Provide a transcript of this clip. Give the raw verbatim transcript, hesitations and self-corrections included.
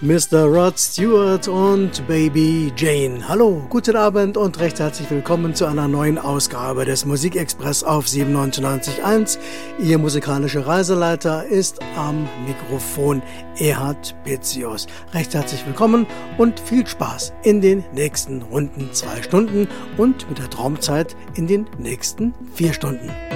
Mister Rod Stewart und Baby Jane. Hallo, guten Abend und recht herzlich willkommen zu einer neuen Ausgabe des Musikexpress auf siebenundneunzig Komma eins. Ihr musikalischer Reiseleiter ist am Mikrofon Erhard Pitzius. Recht herzlich willkommen und viel Spaß in den nächsten runden zwei Stunden und mit der Traumzeit in den nächsten vier Stunden.